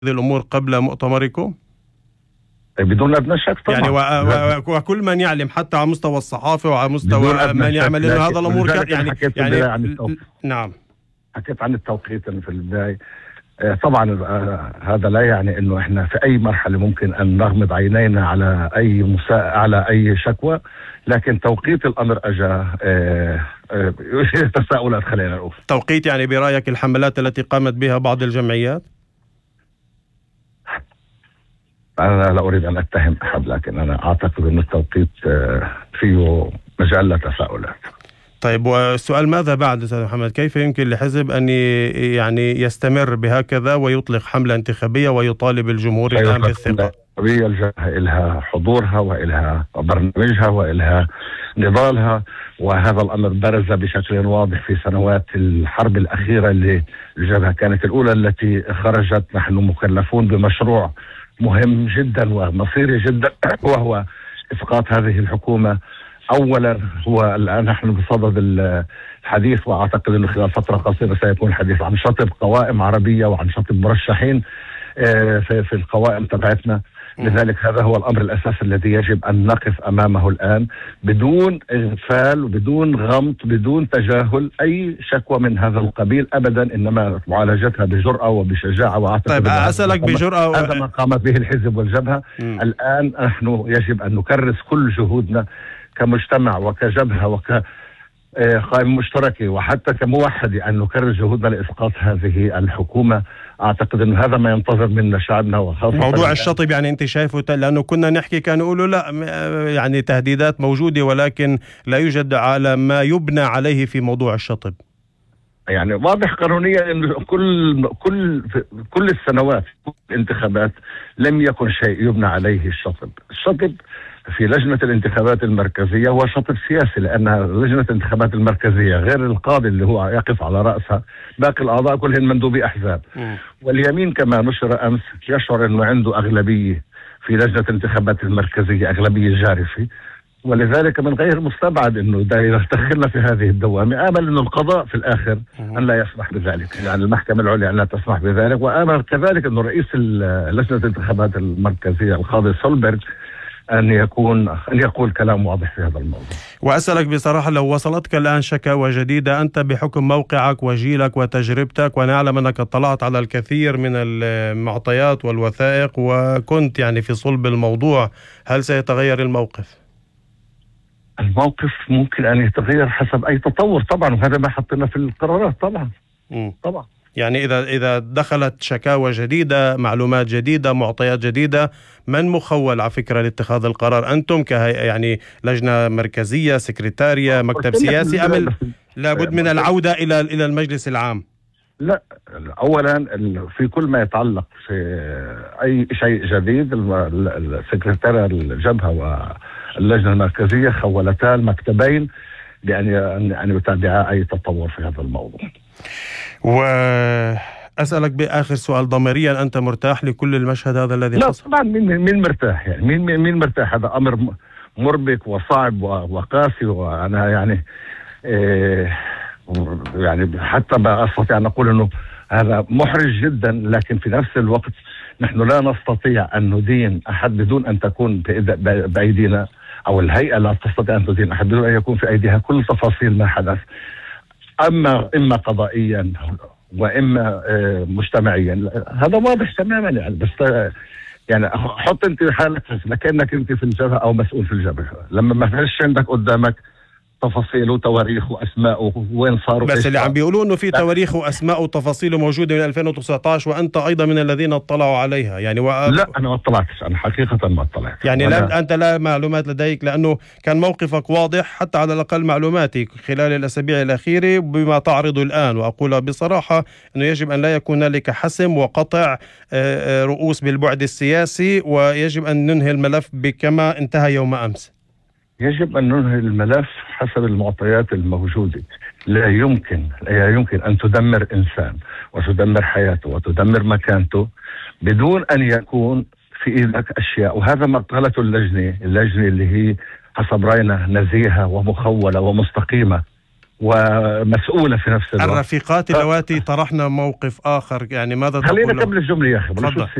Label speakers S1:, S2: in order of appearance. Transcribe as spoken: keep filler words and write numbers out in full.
S1: هذه الأمور قبل مؤتمركم؟
S2: بدون أدنى شك طبعا.
S1: يعني و... وكل من يعلم حتى على مستوى الصحافة وعلى مستوى من يعمل إنه هذا الأمور ك... يعني يعني
S2: عن
S1: نعم
S2: حكيت عن التوقيت في البداية. طبعا هذا لا يعني انه احنا في اي مرحله ممكن ان نغمض عينينا على اي مساء على اي شكوى، لكن توقيت الامر اجى يثير تساؤلات. خلينا نقول
S1: توقيت يعني برايك الحملات التي قامت بها بعض الجمعيات؟
S2: انا لا اريد ان اتهم احد، لكن انا اعتقد ان التوقيت فيه مجال لتساؤلات.
S1: طيب، والسؤال ماذا بعد أستاذ محمد؟ كيف يمكن لحزب أن يعني يستمر بهكذا ويطلق حملة انتخابية ويطالب الجمهور الآن بالثقة؟
S2: الجبهة إلها حضورها وإلها برنامجها وإلها نضالها، وهذا الأمر برز بشكل واضح في سنوات الحرب الأخيرة اللي الجبهة كانت الأولى التي خرجت. نحن مكلفون بمشروع مهم جدا ومصيري جدا، وهو إسقاط هذه الحكومة. اولا هو الان نحن بصدد الحديث، واعتقد انه خلال فتره قصيره سيكون الحديث عن شطب قوائم عربيه وعن شطب مرشحين في القوائم تبعتنا. لذلك هذا هو الامر الاساسي الذي يجب ان نقف امامه الان بدون اغفال وبدون غمط، بدون تجاهل اي شكوى من هذا القبيل ابدا، انما معالجتها بجرأه وبشجاعه. واعتقد
S1: طيب اسالك بجرأه
S2: هذا ما قامت به الحزب والجبهه. م. الان نحن يجب ان نكرس كل جهودنا كمجتمع وكجبهة وكقائمة مشتركة وحتى كموحدة أن نكرر جهودنا لإسقاط هذه الحكومة. أعتقد أن هذا ما ينتظر منا شعبنا، وخاصة
S1: موضوع الشطب. يعني أنت شايفه، لأنه كنا نحكي كانوا يقولوا لا يعني تهديدات موجودة ولكن لا يوجد على ما يبنى عليه في موضوع الشطب.
S2: يعني واضح قانونيا أن كل كل كل السنوات الانتخابات لم يكن شيء يبنى عليه الشطب. الشطب في لجنة الانتخابات المركزية هو شطب سياسي، لأن لجنة الانتخابات المركزية غير القاضي اللي هو يقف على رأسها، باقي الأعضاء كلهم مندوبي أحزاب. م. واليمين كما نشر أمس يشعر أنه عنده أغلبية في لجنة الانتخابات المركزية، أغلبية جارفة، ولذلك من غير مستبعد أنه يدخلنا في هذه الدوامة. آمل أنه القضاء في الآخر أن لا يسمح بذلك، يعني المحكمة العليا أن لا تسمح بذلك. وآمل كذلك أنه رئيس لجنة الانتخابات المركزية القاضي سولبرغ أن يكون أن يقول كلام واضح في هذا الموضوع.
S1: وأسألك بصراحة، لو وصلتك الآن شكاوى جديدة، أنت بحكم موقعك وجيلك وتجربتك، ونعلم أنك اطلعت على الكثير من المعطيات والوثائق وكنت يعني في صلب الموضوع، هل سيتغير الموقف؟
S2: الموقف ممكن أن يتغير حسب أي تطور طبعا، وهذا ما حطينا في القرارات طبعا. م. طبعا
S1: يعني إذا إذا دخلت شكاوى جديدة، معلومات جديدة، معطيات جديدة، من مخول على فكرة لاتخاذ القرار؟ أنتم ك يعني لجنة مركزية، سكرتارية، مكتب سياسي، أم لابد من العودة إلى إلى المجلس العام؟
S2: لا، أولا في كل ما يتعلق في أي شيء جديد، السكرتارية الجبهة واللجنة المركزية خولتا المكتبين بأن أن يتابعا أي تطور في هذا الموضوع.
S1: وأسألك بآخر سؤال، ضميريا أنت مرتاح لكل المشهد هذا الذي
S2: لا
S1: حصل؟
S2: لا طبعا، مين مين مرتاح يعني مين مين مرتاح؟ هذا أمر مربك وصعب وقاسي، وأنا يعني إيه يعني حتى بأستطيع أن أقول أنه هذا محرج جدا، لكن في نفس الوقت نحن لا نستطيع أن ندين أحد بدون أن تكون بأيدينا، أو الهيئة لا تستطيع أن تدين أحد بدون أن يكون في أيديها كل تفاصيل ما حدث، أما إما قضائيا وإما مجتمعيا. هذا واضح تماما يعني. بس يعني حط أنت حالك لكأنك أنت في الجبهة أو مسؤول في الجبهة، لما ما فيش عندك قدامك تفاصيل وتواريخ وأسماء وين صاروا.
S1: بس اللي عم بيقولوا إنه في تواريخ وأسماء وتفاصيل موجودة من ألفين وتسعة عشر، وأنت أيضا من الذين اطلعوا عليها يعني. و...
S2: لا أنا ما اطلعتش، أنا حقيقة ما اطلعت
S1: يعني. لا أنت لا معلومات لديك، لأنه كان موقفك واضح حتى على الأقل معلوماتي خلال الأسابيع الأخيرة بما تعرض الآن. وأقول بصراحة أنه يجب أن لا يكون لك حسم وقطع رؤوس بالبعد السياسي، ويجب أن ننهي الملف بكما انتهى يوم أمس.
S2: يجب أن ننهي الملف حسب المعطيات الموجودة. لا يمكن لا يمكن أن تدمر إنسان وتدمر حياته وتدمر مكانته بدون أن يكون في إيدك أشياء. وهذا ما قالته اللجنة اللجنة اللي هي حسب رأينا نزيهة ومخولة ومستقيمة، ومسؤولة في نفس الوقت.
S1: الرفيقات اللواتي طرحنا موقف آخر، يعني ماذا تقول؟
S2: خلينا نكمل الجملة يا أخي.